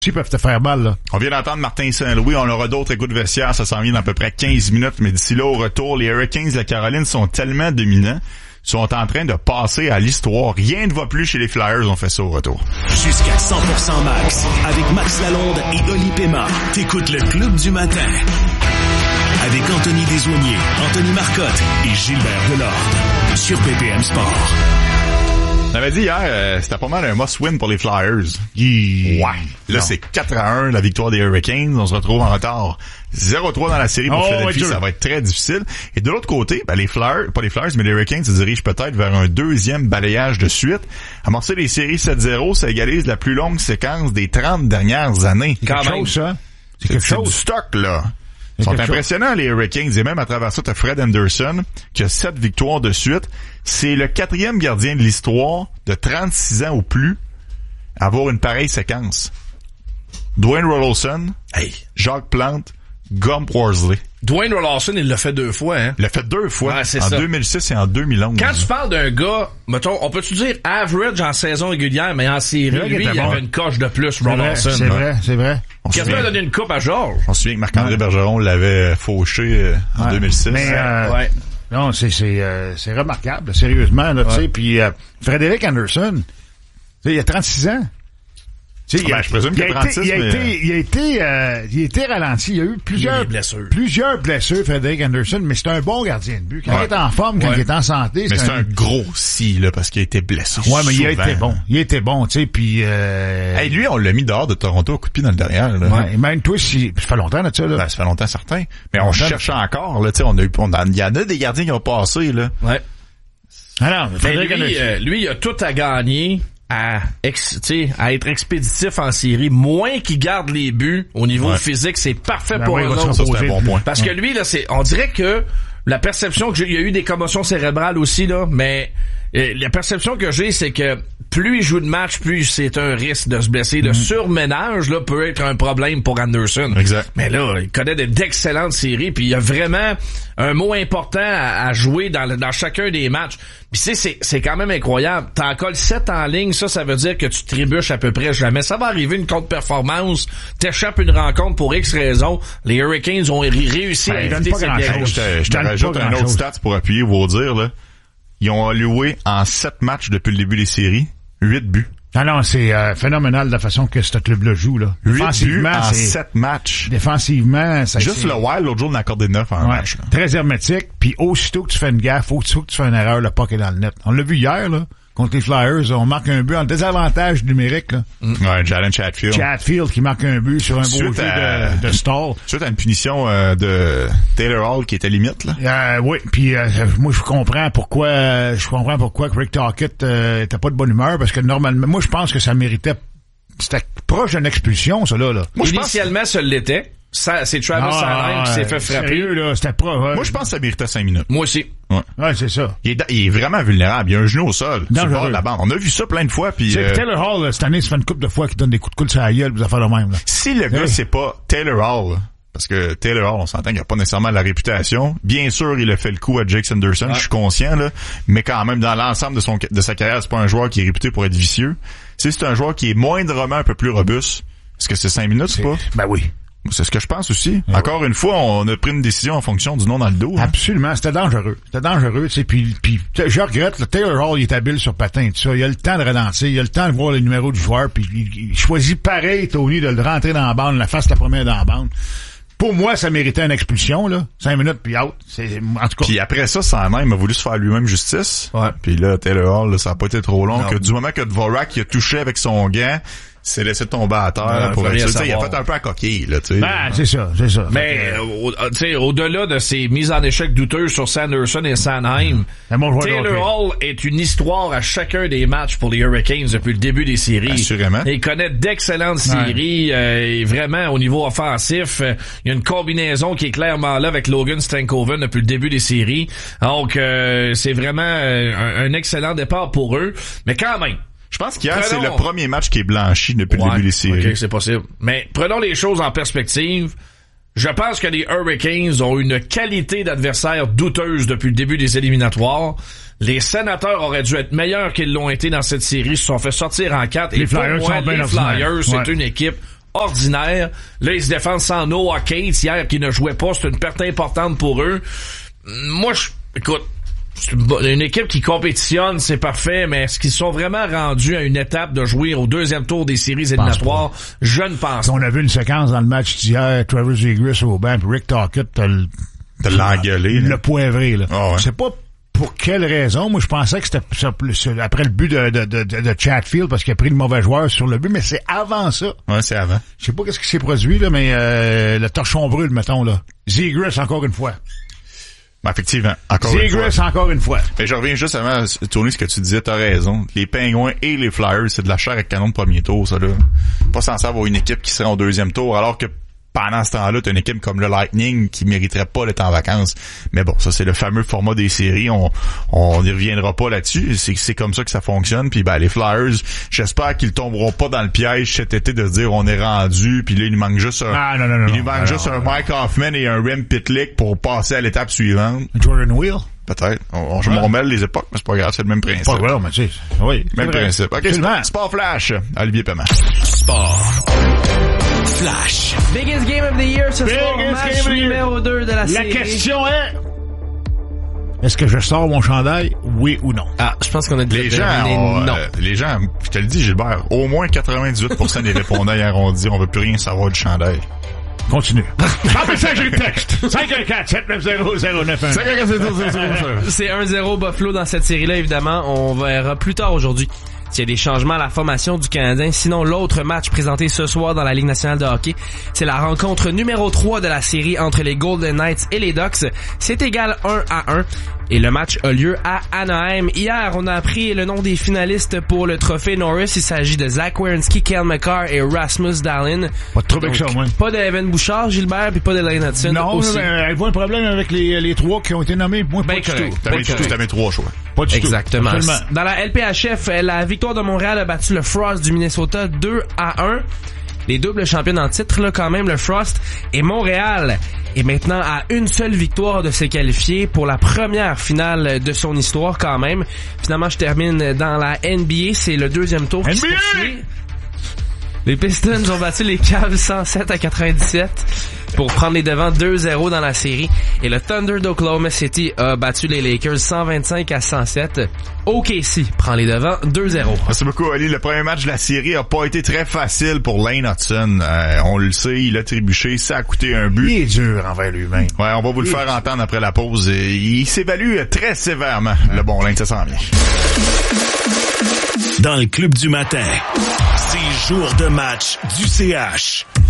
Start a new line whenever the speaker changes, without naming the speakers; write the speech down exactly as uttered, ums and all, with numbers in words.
Ils peuvent te faire mal, là.
On vient d'entendre Martin Saint-Louis. On aura d'autres écoutes de vestiaire. Ça s'en vient dans à peu près quinze minutes. Mais d'ici là, au retour, les Hurricanes de la Caroline sont tellement dominants, sont en train de passer à l'histoire. Rien ne va plus chez les Flyers. On fait ça au retour.
Jusqu'à cent pour cent Max. Avec Max Lalonde et Oli Pema. T'écoutes le Club du matin. Avec Anthony Desaulniers, Anthony Marcotte et Gilbert Delorde. Sur B P M Sport.
On avait dit hier, euh, c'était pas mal un must-win pour les Flyers.
Yeah.
Ouais. Là, non. C'est quatre à un, la victoire des Hurricanes. On se retrouve en retard. zéro trois dans la série pour
oh,
Philadelphie. Ça va être très difficile. Et de l'autre côté, ben, les Flyers, pas les Flyers, mais les Hurricanes se dirigent peut-être vers un deuxième balayage de suite. Amorcer les séries sept zéro, ça égalise la plus longue séquence des trente dernières années.
C'est quelque chose, ça. C'est quelque
C'est
chose.
du stock, là. Ils sont impressionnants, chose. Les Hurricanes. Et même à travers ça, t'as Fred Anderson, qui a sept victoires de suite. C'est le quatrième gardien de l'histoire de trente-six ans ou plus à avoir une pareille séquence. Dwayne Roloson,
hey.
Jacques Plante, Gump Worsley.
Dwayne Roloson, il l'a fait deux fois, hein?
Il l'a fait deux fois.
Ouais, c'est
en
ça.
deux mille six et en deux mille onze.
Quand tu parles d'un gars, mettons, on peut-tu dire average en saison régulière, mais en série, lui, il bon. avait une coche de plus, Roloson.
C'est vrai, c'est vrai.
Qu'est-ce qu'il a donné une coupe à Georges?
On se souvient que Marc-André ouais. Bergeron l'avait fauché euh, en ouais. deux mille six.
Mais, euh, ouais. Non, c'est, c'est, euh, c'est remarquable, sérieusement, là, ouais. tu sais. Puis, euh, Frédéric Anderson, tu sais, il a trente-six ans.
Tu sais, ah, il, ben, je présume qu'il a trente-six,
il a
mais...
été, il a été, euh, il a été ralenti. Il y a eu plusieurs blessures. Plusieurs blessures, Frédéric Anderson, mais c'est un bon gardien de but. Quand ouais. il est en forme, quand ouais. il est en santé,
c'est, mais c'est
un...
un gros si, là, parce qu'il a été blessé.
Ouais, mais
souvent.
il a été bon. Il a été bon, tu sais, puis euh...
Hey, lui, on l'a mis dehors de Toronto au coup de pied dans le derrière, là.
Ouais, et même toi, si, ça fait longtemps, là, ça, là.
Ben, ça fait longtemps, certain. Mais on cherche encore, là, tu sais, on a eu, on a, il y en a des gardiens qui ont passé, là.
Ouais.
Alors,
mais lui, euh, lui, il a tout à gagner. À, ex, à être expéditif en série, moins qu'il garde les buts au niveau ouais. physique, c'est parfait ben pour
oui,
eux autres.
Ça, c'est un bon point.
Parce ouais. que lui, là, c'est, on dirait que la perception que j'ai, il y a eu des commotions cérébrales aussi, là, mais euh, la perception que j'ai, c'est que plus il joue de match, plus c'est un risque de se blesser. Le mm. surménage, là, peut être un problème pour Anderson.
Exact.
Mais là, il connaît d'excellentes séries, puis il y a vraiment un mot important à, à jouer dans, dans chacun des matchs. Puis c'est, c'est, c'est quand même incroyable. T'en colles sept en ligne, ça, ça veut dire que tu trébuches à peu près jamais. Ça va arriver une contre-performance, t'échappes une rencontre pour X raisons. Les Hurricanes ont réussi ben, à éviter ces pièges.
Je te, je te rajoute un autre stat pour appuyer vos dires, là. Ils ont alloué en sept matchs depuis le début des séries, huit buts.
Non, non, c'est euh, phénoménal de la façon que ce club-là joue, là.
huit buts en sept matchs.
Défensivement, ça
Juste
c'est...
le Wild, l'autre jour, on a accordé neuf en
ouais,
match. Là.
Très hermétique, puis aussitôt que tu fais une gaffe, aussitôt que tu fais une erreur, le puck est dans le net. On l'a vu hier, là. Contre les Flyers, on marque un but en désavantage numérique, là.
Mm. Ouais, Jalen Chatfield.
Chatfield qui marque un but sur un
suite
beau jeu
à...
de, de Stall.
Suite à une punition euh, de Taylor Hall qui était limite, là.
Euh, oui, puis euh, moi je comprends pourquoi euh, je comprends pourquoi Rick Tocchet euh, était pas de bonne humeur, parce que normalement, moi je pense que ça méritait, c'était proche d'une expulsion, ça là. là.
Moi, Initialement, pense... ça l'était. Ça, c'est Travis ah, Sanheim qui s'est fait frapper.
Sérieux, là, c'était pas, ouais.
Moi, je pense que ça méritait cinq minutes.
Moi aussi.
Ouais, ouais c'est ça.
Il est, il est vraiment vulnérable. Il a un genou au sol. Sur le bord de la bande. On a vu ça plein de fois. Puis
euh... Taylor Hall, là, cette année, ça fait une couple de fois qu'il donne des coups de coude sur la gueule, vous faire le même. Là.
Si le gars, ouais. c'est pas Taylor Hall, parce que Taylor Hall, on s'entend qu'il n'a pas nécessairement la réputation. Bien sûr, il a fait le coup à Jake Sanderson, ouais. je suis conscient, là. Mais quand même, dans l'ensemble de son de sa carrière, c'est pas un joueur qui est réputé pour être vicieux. Si c'est un joueur qui est moindrement un peu plus robuste, est-ce que c'est cinq minutes, c'est, c'est pas?
Ben oui.
C'est ce que je pense aussi.
Ouais.
Encore une fois, on a pris une décision en fonction du nom dans le dos. Hein.
Absolument, c'était dangereux. C'était dangereux, tu sais, puis, puis je regrette, le Taylor Hall, il est habile sur patin, tout ça. Il a le temps de ralentir, il a le temps de voir le numéro du joueur, puis il, il choisit pareil, Tony, de le rentrer dans la bande, la face la première dans la bande. Pour moi, ça méritait une expulsion, là. Cinq minutes, puis out. C'est, en tout cas.
Puis après ça, Sanheim a voulu se faire lui-même justice.
Ouais.
Puis là, Taylor Hall, là, ça a pas été trop long. Non. Que du moment que Dvorak, il a touché avec son gant, s'est laissé tomber à terre là, pour être sûr. Il a fait un peu à coquille, là, tu sais.
Ben, c'est ça, c'est ça.
Mais, au, tu sais, au-delà de ces mises en échec douteuses sur Sanderson et Sanheim, mmh. Taylor Hall est une histoire à chacun des matchs pour les Hurricanes depuis le début des séries.
Assurément.
Et il connaît d'excellentes séries, ouais. euh, et vraiment, au niveau offensif, euh, il y a une combinaison qui est clairement là avec Logan Stankoven depuis le début des séries. Donc, euh, c'est vraiment euh, un, un excellent départ pour eux. Mais quand même,
je pense qu'hier, prenons... c'est le premier match qui est blanchi depuis ouais, le début des séries.
OK, c'est possible. Mais prenons les choses en perspective. Je pense que les Hurricanes ont une qualité d'adversaire douteuse depuis le début des éliminatoires. Les Sénateurs auraient dû être meilleurs qu'ils l'ont été dans cette série. Ils se sont fait sortir en quatre.
Les
Et
Flyers
pour moi,
sont bien
les Flyers, c'est ouais. une équipe ordinaire. Là, ils se défendent sans Noah Cates hier, qui ne jouait pas. C'est une perte importante pour eux. Moi, je, écoute, c'est une, bo- une équipe qui compétitionne, c'est parfait, mais est-ce qu'ils sont vraiment rendus à une étape de jouer au deuxième tour des séries éliminatoires? Je ne pense pas.
On a vu une séquence dans le match d'hier, Trevor Zegras au banc, puis Rick Tocchet, t'as le,
De l'engueuler.
le poivré, là.
Oh, ouais.
C'est pas pour quelle raison. Moi, je pensais que c'était ça, c'est après le but de, de, de, de Chatfield, parce qu'il a pris le mauvais joueur sur le but, mais c'est avant ça.
Ouais, c'est avant.
Je sais pas qu'est-ce qui s'est produit, là, mais euh, le torchon brûle, mettons, là. Zegras, encore une fois.
Ben, effectivement, encore une fois.
Zegras, encore une fois.
Mais je reviens juste avant à tourner ce que tu disais, t'as raison. Les Pingouins et les Flyers, c'est de la chair avec canon de premier tour, ça, là. Pas censé avoir une équipe qui serait en deuxième tour, alors que pendant ce temps-là, t'as une équipe comme le Lightning qui mériterait pas d'être en vacances. Mais bon, ça, c'est le fameux format des séries. On, on n'y reviendra pas là-dessus. C'est, c'est comme ça que ça fonctionne. Puis, ben, les Flyers, j'espère qu'ils tomberont pas dans le piège cet été de se dire on est rendu, puis là, il nous manque juste un,
Ah, non, non, non,
il
non.
nous manque
Alors,
juste un Mike Hoffman et un Rem Pitlick pour passer à l'étape suivante.
Jordan Wheel.
Peut-être. On, on, je m'en remêle les époques, mais c'est pas grave, c'est le même principe.
Pas grave, mais tu sais, oui.
Même
c'est vrai.
principe. OK,
Absolument.
sport, sport flash. Olivier Paiement.
Sport. Flash.
Biggest game of the year ce soir,
Biggest
match
game of the year.
numéro deux de la,
La
série.
question est, est-ce que je sors mon chandail, oui ou non?
Ah, je pense qu'on a déjà
Les gens,
terminé
ont,
non.
euh, les gens, je te le dis, Gilbert, au moins quatre-vingt-dix-huit pour cent des répondants hier ont dit on veut plus rien savoir du chandail.
Continue. Par messagerie de texte. cinq un quatre sept neuf zéro zéro neuf un.
C'est un zéro Buffalo dans cette série-là, évidemment. On verra plus tard aujourd'hui s'il y a des changements à la formation du Canadien. Sinon, l'autre match présenté ce soir dans la Ligue nationale de hockey, c'est la rencontre numéro trois de la série entre les Golden Knights et les Ducks. C'est égal un à un. Et le match a lieu à Anaheim. Hier, on a appris le nom des finalistes pour le trophée Norris. Il s'agit de Zach Werenski, Cale Makar et Rasmus Dahlin.
Pas de trouble avec
Donc,
ça, moi.
Pas de Evan Bouchard, Gilbert, puis pas de Lane Hudson
Non,
aussi.
mais avez-vous un problème avec les, les trois qui ont été nommés? Moi, pas
Ben
du
correct.
tout.
T'as mis,
Pas
t'as mis trois choix.
Pas du
Exactement.
tout. Absolument.
Dans la L P H F, la victoire de Montréal a battu le Frost du Minnesota deux à un. Les doubles champions en titre, là, quand même, le Frost. Et Montréal est maintenant à une seule victoire de se qualifier pour la première finale de son histoire, quand même. Finalement, je termine dans la N B A. C'est le deuxième tour qui se
N B A!
poursuit. Les Pistons ont battu les Cavs cent sept à quatre-vingt-dix-sept pour prendre les devants deux zéro dans la série. Et le Thunder d'Oklahoma City a battu les Lakers cent vingt-cinq à cent sept. O K C prend les devants deux zéro.
Merci beaucoup, Ali. Le premier match de la série a pas été très facile pour Lane Hudson. Euh, on le sait, il a trébuché, ça a coûté un but.
Il est dur envers lui-même.
Ouais, on va vous le faire entendre après la pause. Et il s'évalue très sévèrement. Le bon Lane, ça sent bien.
Dans le club du matin, c'est jour de match du C H.